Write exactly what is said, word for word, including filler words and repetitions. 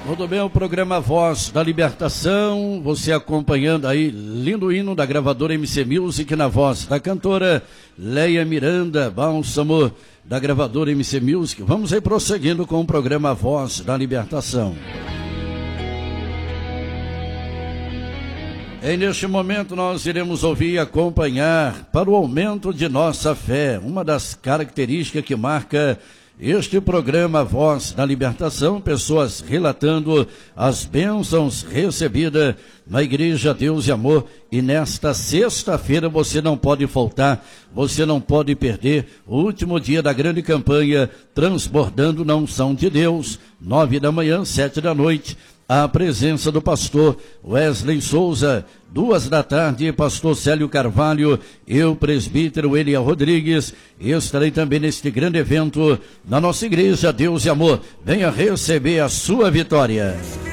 Tudo bem, o programa Voz da Libertação, você acompanhando aí, lindo hino da gravadora M C Music na voz da cantora Leia Miranda, bálsamo da gravadora M C Music. Vamos aí prosseguindo com o programa Voz da Libertação. E neste momento nós iremos ouvir e acompanhar para o aumento de nossa fé, uma das características que marca este programa Voz da Libertação, pessoas relatando as bênçãos recebidas na Igreja Deus e Amor. E nesta sexta-feira você não pode faltar, você não pode perder o último dia da grande campanha Transbordando na Unção de Deus, nove da manhã, sete da noite. A presença do pastor Wesley Souza, duas da tarde, pastor Célio Carvalho, eu, presbítero Elia Rodrigues, estarei também neste grande evento na nossa igreja Deus e Amor. Venha receber a sua vitória.